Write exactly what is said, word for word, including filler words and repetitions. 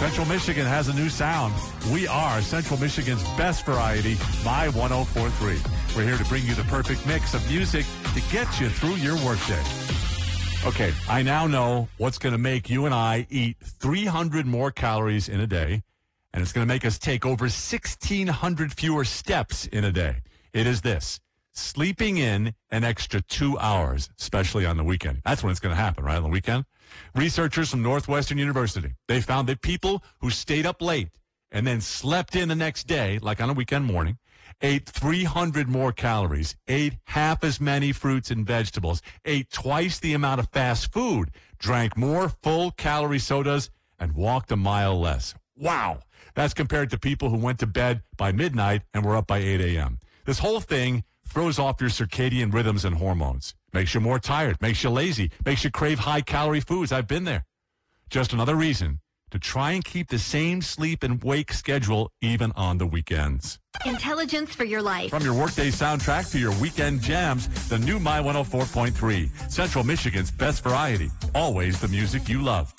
Central Michigan has a new sound. We are Central Michigan's best variety, My one oh four point three. We're here to bring you the perfect mix of music to get you through your workday. Okay, I now know what's going to make you and I eat three hundred more calories in a day, and it's going to make us take over sixteen hundred fewer steps in a day. It is this: sleeping in an extra two hours, especially on the weekend. That's when it's going to happen, right, on the weekend? Researchers from Northwestern University, they found that people who stayed up late and then slept in the next day, like on a weekend morning, ate three hundred more calories, ate half as many fruits and vegetables, ate twice the amount of fast food, drank more full-calorie sodas, and walked a mile less. Wow! That's compared to people who went to bed by midnight and were up by eight a.m. This whole thing throws off your circadian rhythms and hormones. Makes you more tired, makes you lazy, makes you crave high-calorie foods. I've been there. Just another reason to try and keep the same sleep and wake schedule even on the weekends. Intelligence for your life. From your workday soundtrack to your weekend jams, the new My one oh four point three. Central Michigan's best variety. Always the music you love.